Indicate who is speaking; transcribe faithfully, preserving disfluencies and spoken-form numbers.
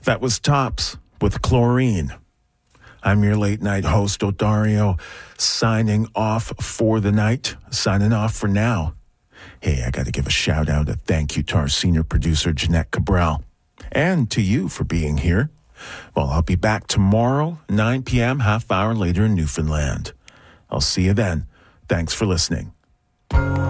Speaker 1: That was Tops with Chlorine. I'm your late night host, Odario, signing off for the night, signing off for now. Hey, I got to give a shout out, a thank you to our senior producer, Jeanette Cabral, and to you for being here. Well, I'll be back tomorrow, nine p.m., half hour later in Newfoundland. I'll see you then. Thanks for listening.